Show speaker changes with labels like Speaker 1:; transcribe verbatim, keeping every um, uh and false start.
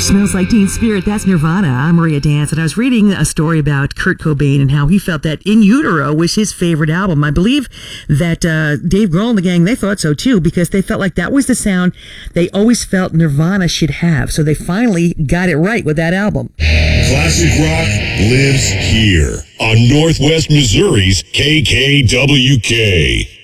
Speaker 1: Smells Like Teen Spirit. That's Nirvana. I'm Maria Dance, and I was reading a story about Kurt Cobain and how he felt that In Utero was his favorite album. I believe that uh, Dave Grohl and the gang, they thought so too, because they felt like that was the sound they always felt Nirvana should have. So they finally got it right with that album.
Speaker 2: Classic rock lives here on Northwest Missouri's K K W K.